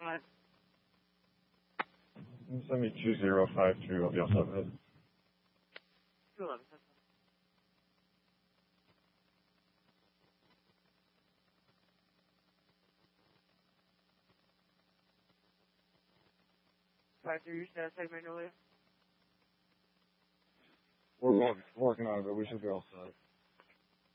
Send me 2052. I'll be outside of it. 211. 5-3, you said Magnolia? We're working on it, but we should be outside.